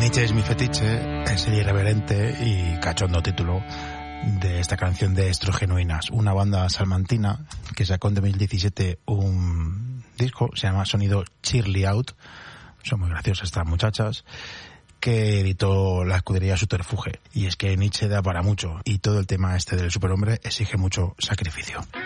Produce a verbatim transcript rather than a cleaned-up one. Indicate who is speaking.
Speaker 1: Nietzsche es mi fetiche, es el irreverente y cachondo título de esta canción de Estrogenuinas, una banda salmantina que sacó en dos mil diecisiete un disco, se llama Sonido Cheerly Out, son muy graciosas estas muchachas, que editó la escudería Subterfuge. Y es que Nietzsche da para mucho y todo el tema este del superhombre exige mucho sacrificio.